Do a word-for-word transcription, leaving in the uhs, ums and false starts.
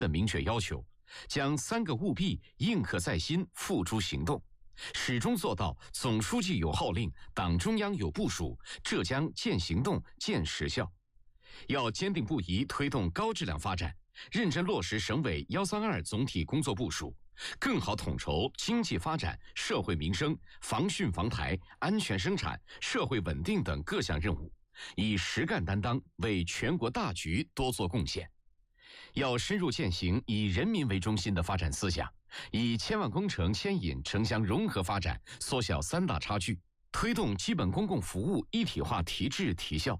的明确要求，将三个务必印刻在心，付诸行动，始终做到总书记有号令，党中央有部署，浙江见行动见实效。要坚定不移推动高质量发展，认真落实省委一三二总体工作部署，更好统筹经济发展、社会民生、防汛防台、安全生产、社会稳定等各项任务，以实干担当为全国大局多做贡献。要深入践行以人民为中心的发展思想，以千万工程牵引城乡融合发展，缩小三大差距，推动基本公共服务一体化提质提效，